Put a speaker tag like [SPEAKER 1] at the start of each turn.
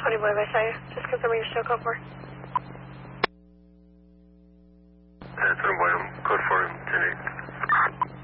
[SPEAKER 1] 20 believe I saw you. Just confirming your still code 4.
[SPEAKER 2] 20 Boy, code 4, 10-8.